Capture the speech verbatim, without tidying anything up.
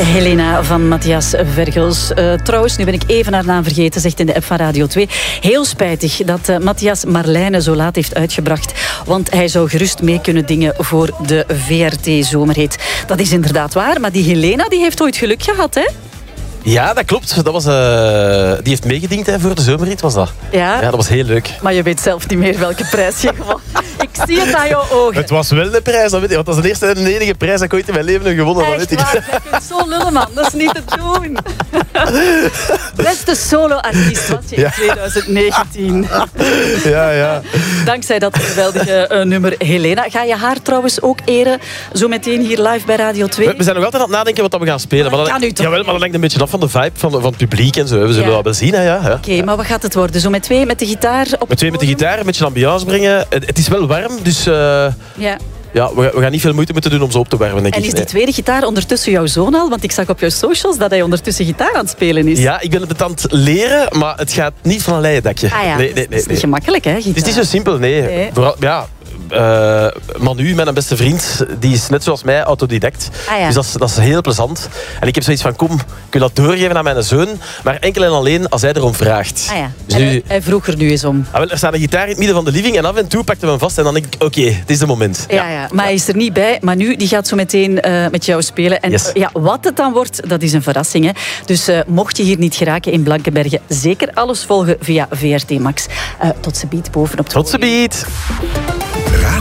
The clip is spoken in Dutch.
Helena van Matthias Vergels. Uh, trouwens, nu ben ik even haar naam vergeten, zegt in de app van Radio twee. Heel spijtig dat uh, Matthias Marlijne zo laat heeft uitgebracht. Want hij zou gerust mee kunnen dingen voor de V R T-zomerhit. Dat is inderdaad waar, maar die Helena die heeft ooit geluk gehad, hè? Ja, dat klopt. Dat was, uh, die heeft meegediend hè, voor de zomerrit, was dat. Ja. Ja, dat was heel leuk. Maar je weet zelf niet meer welke prijs je gewonnen. Ik zie het aan jouw ogen. Het was wel de prijs, dat weet je. Want dat is de eerste en de enige prijs dat ik ooit in mijn leven heb gewonnen. Echt dat weet waar, ik. je kunt zo lullen, man. Dat is niet te doen. Beste solo-artiest was je in twintig negentien. Ja, ja. Dankzij dat geweldige uh, nummer Helena. Ga je haar trouwens ook eren, zo meteen hier live bij Radio twee? We, we zijn nog altijd aan het nadenken wat we gaan spelen. Maar dat, kan nu toch jawel, maar dat hangt een beetje af van de vibe van, van het publiek en zo. We zullen ja. wel zien, hè. Ja. Oké, okay, maar wat gaat het worden? Zo met twee met de gitaar? Op met twee met de gitaar, een beetje ambiance brengen. Het, het is wel warm, dus... Uh, ja. Ja, we, we gaan niet veel moeite moeten doen om ze op te warmen, denk en ik. is die nee. tweede gitaar ondertussen jouw zoon al? Want ik zag op jouw socials dat hij ondertussen gitaar aan het spelen is. Ja, ik ben het aan het leren, maar het gaat niet van een leien dakje. Ah ja, nee, nee, nee, dat is niet nee. gemakkelijk, hè, gitaar. Het is niet zo simpel, nee. nee. Vooral, ja... Uh, Manu, mijn beste vriend, die is net zoals mij autodidact. Ah, ja. Dus dat is, dat is heel plezant. En ik heb zoiets van, kom, ik wil dat doorgeven aan mijn zoon, maar enkel en alleen als hij erom vraagt. Ah, ja. Dus en nu, hij, hij vroeg er nu eens om. Ah, wel, er staat een gitaar in het midden van de living en af en toe pakte we hem vast en dan denk ik, oké, okay, het is het moment. Ja, ja. ja, maar hij is er niet bij. Manu die gaat zo meteen uh, met jou spelen. En yes. ja, wat het dan wordt, dat is een verrassing. Hè. Dus uh, mocht je hier niet geraken in Blankenberge, zeker alles volgen via V R T Max. Uh, tot ze beat bovenop het Tot ze beat.